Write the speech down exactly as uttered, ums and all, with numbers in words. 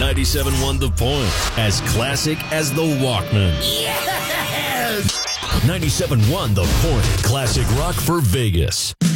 ninety-seven point one The Point. As classic as the Walkman. Yes! ninety-seven point one The Point. Classic rock for Vegas.